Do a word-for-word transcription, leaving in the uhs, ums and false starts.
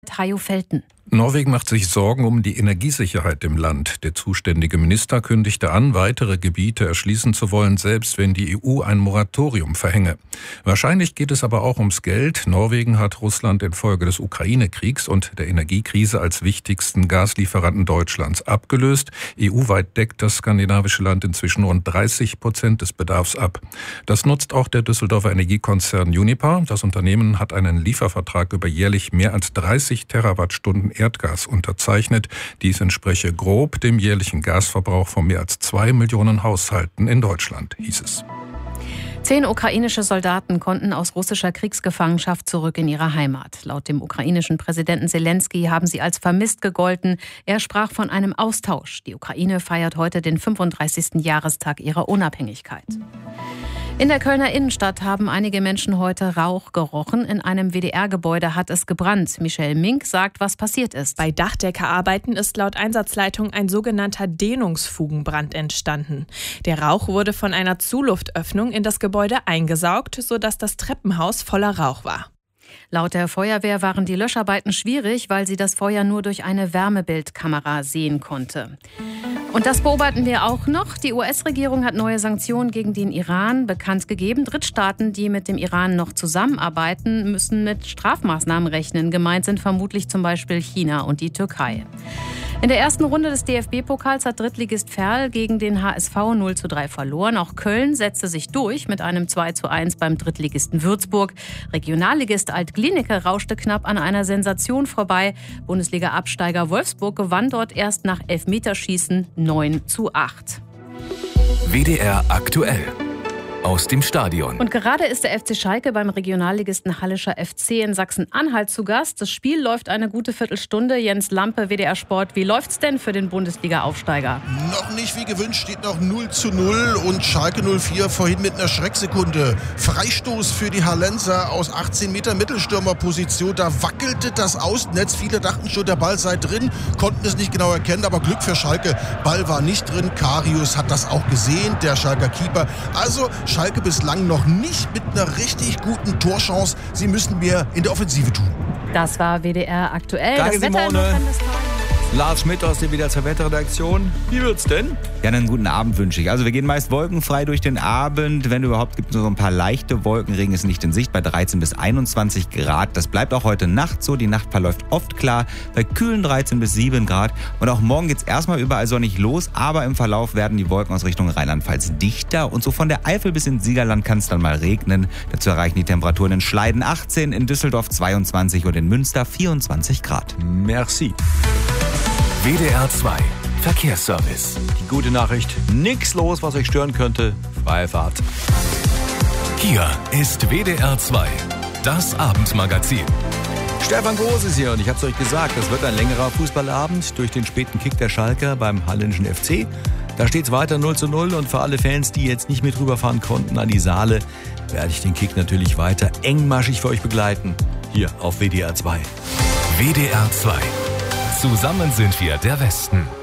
Hajo Felten. Norwegen macht sich Sorgen um die Energiesicherheit im Land. Der zuständige Minister kündigte an, weitere Gebiete erschließen zu wollen, selbst wenn die E U ein Moratorium verhänge. Wahrscheinlich geht es aber auch ums Geld. Norwegen hat Russland infolge des Ukraine-Kriegs und der Energiekrise als wichtigsten Gaslieferanten Deutschlands abgelöst. E U-weit deckt das skandinavische Land inzwischen rund dreißig Prozent des Bedarfs ab. Das nutzt auch der Düsseldorfer Energiekonzern Uniper. Das Unternehmen hat einen Liefervertrag über jährlich mehr als dreißig Terawattstunden Erdgas unterzeichnet. Dies entspreche grob dem jährlichen Gasverbrauch von mehr als zwei Millionen Haushalten in Deutschland, hieß es. Zehn ukrainische Soldaten konnten aus russischer Kriegsgefangenschaft zurück in ihre Heimat. Laut dem ukrainischen Präsidenten Zelensky haben sie als vermisst gegolten. Er sprach von einem Austausch. Die Ukraine feiert heute den fünfunddreißigsten Jahrestag ihrer Unabhängigkeit. In der Kölner Innenstadt haben einige Menschen heute Rauch gerochen. In einem W D R-Gebäude hat es gebrannt. Michelle Mink sagt, was passiert ist. Bei Dachdeckerarbeiten ist laut Einsatzleitung ein sogenannter Dehnungsfugenbrand entstanden. Der Rauch wurde von einer Zuluftöffnung in das Gebäude eingesaugt, sodass das Treppenhaus voller Rauch war. Laut der Feuerwehr waren die Löscharbeiten schwierig, weil sie das Feuer nur durch eine Wärmebildkamera sehen konnte. Und das beobachten wir auch noch. Die U S-Regierung hat neue Sanktionen gegen den Iran bekannt gegeben. Drittstaaten, die mit dem Iran noch zusammenarbeiten, müssen mit Strafmaßnahmen rechnen. Gemeint sind vermutlich zum Beispiel China und die Türkei. In der ersten Runde des D F B-Pokals hat Drittligist Verl gegen den H S V null zu drei verloren. Auch Köln setzte sich durch mit einem zwei zu eins beim Drittligisten Würzburg. Regionalligist Alt-Glienicke rauschte knapp an einer Sensation vorbei. Bundesliga-Absteiger Wolfsburg gewann dort erst nach Elfmeterschießen neun zu acht. W D R aktuell. Aus dem Stadion. Und gerade ist der F C Schalke beim Regionalligisten Hallischer F C in Sachsen-Anhalt zu Gast. Das Spiel läuft eine gute Viertelstunde. Jens Lampe, W D R Sport. Wie läuft's denn für den Bundesliga-Aufsteiger? Noch nicht wie gewünscht, steht noch null zu null und Schalke null vier vorhin mit einer Schrecksekunde. Freistoß für die Hallenser aus achtzehn Meter Mittelstürmerposition. Da wackelte das Außennetz. Viele dachten schon, der Ball sei drin, konnten es nicht genau erkennen, aber Glück für Schalke. Ball war nicht drin. Karius hat das auch gesehen, der Schalker Keeper. Also Schalke bislang noch nicht mit einer richtig guten Torchance. Sie müssen mehr in der Offensive tun. Das war W D R aktuell. Danke, das Wetter Simone. in Nordrhein-Westfalen. Lars Schmidt aus der W D R zwei Wetterredaktion. Wie wird's denn? Ja, einen guten Abend wünsche ich. Also wir gehen meist wolkenfrei durch den Abend. Wenn überhaupt, gibt es nur so ein paar leichte Wolken. Regen ist nicht in Sicht bei dreizehn bis einundzwanzig Grad. Das bleibt auch heute Nacht so. Die Nacht verläuft oft klar bei kühlen dreizehn bis sieben Grad. Und auch morgen geht's erstmal überall sonnig los. Aber im Verlauf werden die Wolken aus Richtung Rheinland-Pfalz dichter. Und so von der Eifel bis ins Siegerland kann es dann mal regnen. Dazu erreichen die Temperaturen in Schleiden achtzehn, in Düsseldorf zweiundzwanzig und in Münster vierundzwanzig Grad. Merci. W D R zwei Verkehrsservice. Die gute Nachricht, nichts los, was euch stören könnte. Freie Fahrt. Hier ist W D R zwei, das Abendmagazin. Stefan Groß ist hier und ich habe es euch gesagt, das wird ein längerer Fußballabend durch den späten Kick der Schalker beim Hallenischen F C. Da steht es weiter null zu null und für alle Fans, die jetzt nicht mit rüberfahren konnten an die Saale, werde ich den Kick natürlich weiter engmaschig für euch begleiten. Hier auf W D R zwei. W D R zwei. Zusammen sind wir der Westen.